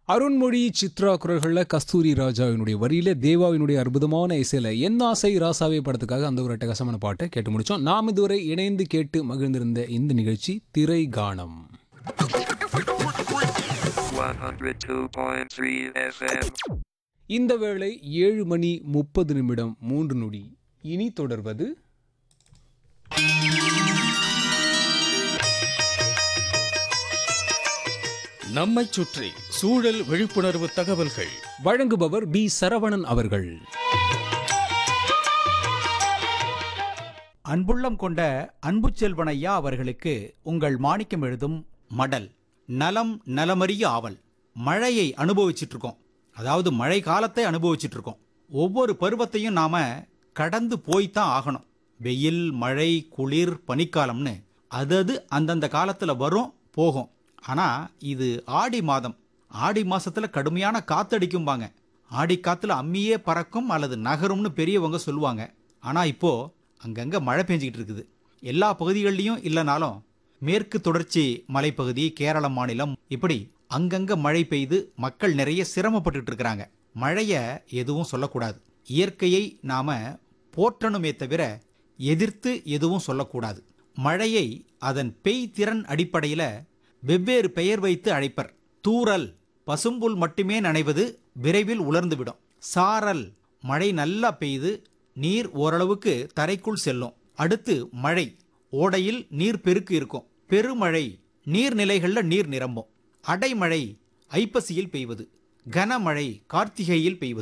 அருண்மொழி சித்ரா குரல்களில் கஸ்தூரி ராஜாவினுடைய வரியில தேவாவினுடைய அற்புதமான இசையில என் ஆசை ராசாவே படத்துக்காக அந்த ஒரு அட்டகாசமான பாட்டை கேட்டு முடிச்சோம். நாம் இதுவரை இணைந்து கேட்டு மகிழ்ந்திருந்த இந்த நிகழ்ச்சி திரை கானம். 102.3 FM. இந்த வேளை 7:30 இனி தொடர்வது நம்மைச் சுற்றி சூழல் விழிப்புணர்வு தகவல்கள். வழங்குபவர் பி சரவணன் அவர்கள். அன்புள்ளம் கொண்ட அன்பு செல்வனையா அவர்களுக்கு உங்கள் மாணிக்கம் எழுதும் மடல். நலம் நலமறிய ஆவல். மழையை அனுபவிச்சுட்டு இருக்கோம். அதாவது மழை காலத்தை அனுபவிச்சுட்டு இருக்கோம். ஒவ்வொரு பருவத்தையும் நாம கடந்து போய்தான் ஆகணும். வெயில், மழை, குளிர், பனிக்காலம்னு அது அந்தந்த காலத்துல வரும் போகும். ஆனா இது ஆடி மாதம். ஆடி மாசத்துல கடுமையான காத்தடிக்கும்பாங்க. ஆடி காத்துல அம்மியே பறக்கும் அல்லது நகரும்னு பெரியவங்க சொல்லுவாங்க. ஆனா இப்போ அங்கங்க மழை பெஞ்சிக்கிட்டு இருக்குது. எல்லா பகுதிகளிலையும் இல்லைனாலும் மேற்கு தொடர்ச்சி மலைப்பகுதி, கேரள மாநிலம், இப்படி அங்கங்க மழை பெய்து மக்கள் நிறைய சிரமப்பட்டு இருக்கிறாங்க. மழைய எதுவும் சொல்லக்கூடாது. இயற்கையை நாம போற்றணுமே தவிர எதிர்த்து எதுவும் சொல்லக்கூடாது. மழையை அதன் பெய்திறன் அடிப்படையில் வெவ்வேறு பெயர் வைத்து அழைப்பர். தூறல், பசும்புல் மட்டுமே நனைவது விரைவில் உலர்ந்துவிடும். சாரல், மழை நல்லா பெய்து நீர் ஓரளவுக்கு தரைக்குள் செல்லும். அடுத்து மழை, ஓடையில் நீர் பெருக்கு இருக்கும். பெருமழை, நீர்நிலைகளில் நீர் நிரம்பும். அடைமழை ஐப்பசியில் பெய்வது. கனமழை கார்த்திகையில் பெய்வது.